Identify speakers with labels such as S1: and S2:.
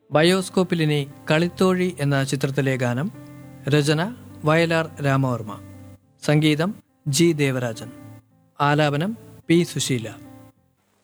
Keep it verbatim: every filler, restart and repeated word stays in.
S1: ബയോസ്കോപ്പിലിനി കളിത്തോഴി എന്ന ചിത്രത്തിലെ ഗാനം. രചന വയലാർ രാമവർമ്മ. സംഗീതം ജി ദേവരാജൻ. ആലാപനം പി സുശീല.